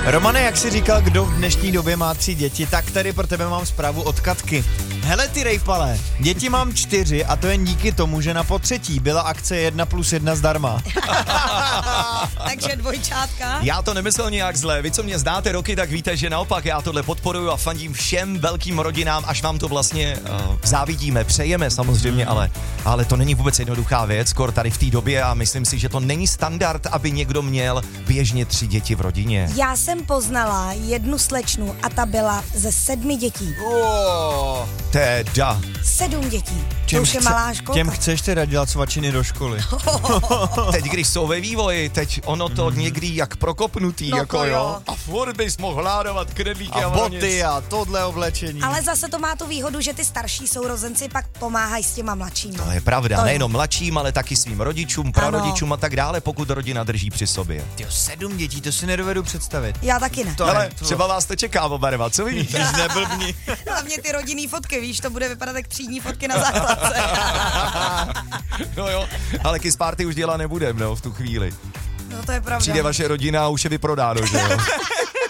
Romane, jak jsi říkal, kdo v dnešní době má 3 děti, tak tady pro tebe mám zprávu od Katky. Hele ty rejpale, děti mám 4 a to jen díky tomu, že na potřetí byla akce 1+1 zdarma. Takže dvojčátka. Já to nemyslel nějak zle. Vy, co mě znáte roky, tak víte, že naopak já tohle podporuju a fandím všem velkým rodinám, až vám to vlastně závidíme, přejeme samozřejmě, ale to není vůbec jednoduchá věc, kor tady v té době a myslím si, že to není standard, aby někdo měl běžně 3 děti v rodině. Já jsem poznala jednu slečnu a ta byla ze 7 dětí. Teda. 7 dětí. To už je malá školka. Těm chceš teda dělat svačiny do školy. Teď, když jsou ve vývoji, teď ono to někdy jak prokopnutý, No jako to jo. jo. A furt bys mohl hládovat knedlíky A a boty a tohle oblečení. Ale zase to má tu výhodu, že ty starší sourozenci pak pomáhají s těma mladšími. To je pravda, To nejenom mladším, ale taky svým rodičům, prarodičům a tak dále, pokud rodina drží při sobě. Tyjo, 7 dětí, to si nedovedu představit. Já taky ne. Ale třeba vás to čeká oba dva, co víš? Neblbni. Hlavně ty rodinný fotky, víš, to bude vypadat jak třídní fotky na základce. No jo, ale kiss party už dělat nebudem, no, v tu chvíli. No to je pravda. Přijde vaše rodina a už je vyprodáno, že jo?